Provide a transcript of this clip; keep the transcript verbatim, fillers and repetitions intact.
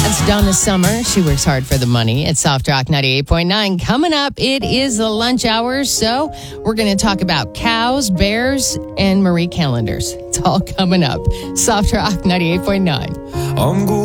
That's Donna Summer. She works hard for the money at Soft Rock ninety-eight point nine. Coming up, it is the lunch hour, so we're going to talk about cows, bears, and Marie Callender's. It's all coming up. Soft Rock ninety-eight point nine. I'm go-